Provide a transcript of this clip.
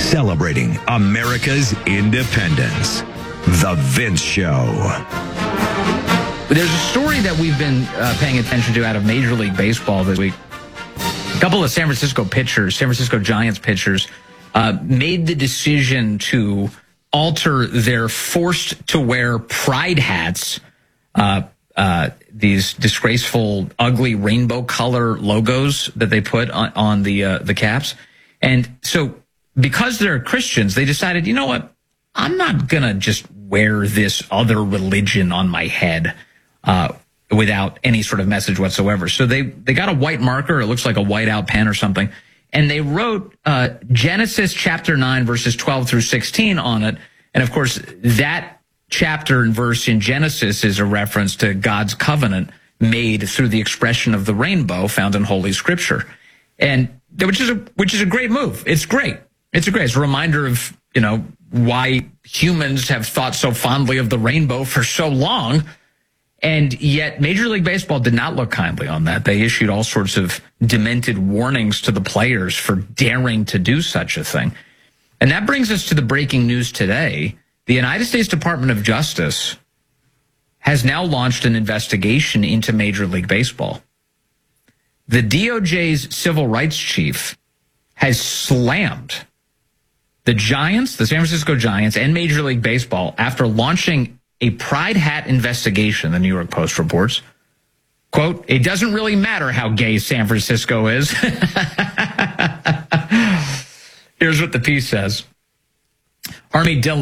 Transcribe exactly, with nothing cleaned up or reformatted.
celebrating America's independence. The Vince Show. There's a story that we've been uh, paying attention to out of Major League Baseball this week. A couple of San Francisco pitchers, San Francisco Giants pitchers, uh, made the decision to alter their forced to wear pride hats, uh, uh, these disgraceful, ugly rainbow color logos that they put on, on the uh, the caps. And so because they're Christians, they decided, you know what? I'm not going to just wear this other religion on my head uh, without any sort of message whatsoever. So they, they got a white marker. It looks like a whiteout pen or something. And they wrote uh, Genesis chapter nine, verses twelve through sixteen on it. And, of course, that chapter and verse in Genesis is a reference to God's covenant made through the expression of the rainbow found in Holy Scripture. And which is a, which is a great move. It's great. It's a great. It's a reminder of, you know, why humans have thought so fondly of the rainbow for so long. And yet Major League Baseball did not look kindly on that. They issued all sorts of demented warnings to the players for daring to do such a thing. And that brings us to the breaking news today. The United States Department of Justice has now launched an investigation into Major League Baseball. The D O J's civil rights chief has slammed the Giants, the San Francisco Giants, and Major League Baseball after launching a pride hat investigation, the New York Post reports. Quote, "It doesn't really matter how gay San Francisco is." Here's what the piece says. Harmeet Dillon